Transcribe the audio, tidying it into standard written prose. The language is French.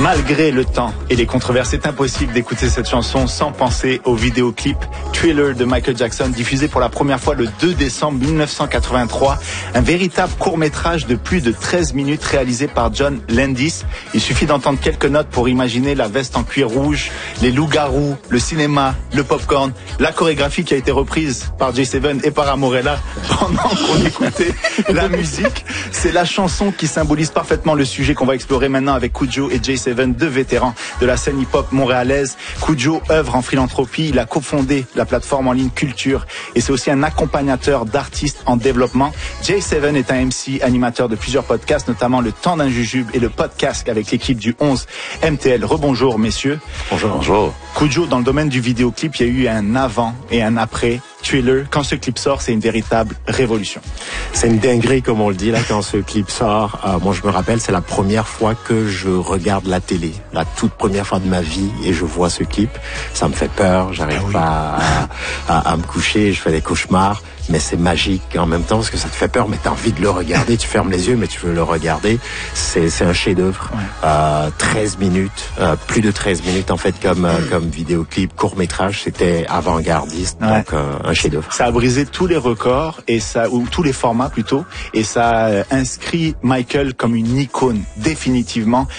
Malgré le temps et les controverses, c'est impossible d'écouter cette chanson sans penser au vidéoclip Thriller de Michael Jackson, diffusé pour la première fois le 2 décembre 1983. Un véritable court-métrage de plus de 13 minutes réalisé par John Landis. Il suffit d'entendre quelques notes pour imaginer la veste en cuir rouge, les loups-garous, le cinéma, le popcorn, la chorégraphie qui a été reprise par J7 et par Amorella pendant qu'on écoutait la musique. C'est la chanson qui symbolise parfaitement le sujet qu'on va explorer maintenant avec Khujo et J7, deux vétérans de la scène hip-hop montréalaise. Khujo œuvre en philanthropie, il a cofondé la plateforme en ligne Culture et c'est aussi un accompagnateur d'artistes en développement. J7 est un MC animateur de plusieurs podcasts, notamment Le Temps d'un Jujube et le podcast avec l'équipe du 11 MTL. Rebonjour messieurs. Bonjour. Bonjour. Khujo, dans le domaine du vidéoclip, il y a eu un avant et un après Thriller. Quand ce clip sort, c'est une véritable révolution. C'est une dinguerie, comme on le dit là, quand ce clip sort. Moi, je me rappelle, c'est la première fois que je regarde la télé, la toute première fois de ma vie, et je vois ce clip. Ça me fait peur, j'arrive pas à me coucher, je fais des cauchemars. Mais c'est magique en même temps parce que ça te fait peur, mais t'as envie de le regarder. Tu fermes les yeux, mais tu veux le regarder. C'est un chef-d'œuvre. 13 minutes, plus de 13 minutes en fait comme vidéoclip, court-métrage. C'était avant-gardiste, donc un chef-d'œuvre. Ça a brisé tous les records et ou tous les formats plutôt, et ça a inscrit Michael comme une icône définitivement.